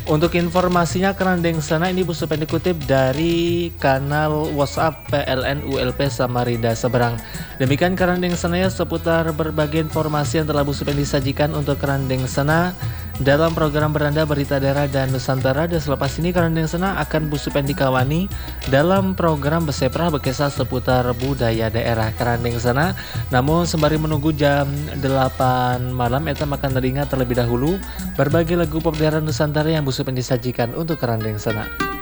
Untuk informasinya kerandeng sana ini busupan dikutip dari kanal WhatsApp PLN ULP Samarinda Seberang. Demikian kerandeng sana ya seputar berbagai informasi yang telah busupan disajikan untuk kerandeng sana dalam program Beranda Berita Daerah dan Nusantara. Dan selepas ini kerandeng sana akan busupan dikawani dalam program Beseprah Bekesah seputar budaya daerah kerandeng sana. Namun sembari menunggu jam 8 malam eta makan telinga terlebih dahulu berbagai lagu pop daerah Nusantara yang busupan disajikan untuk kerandeng sana.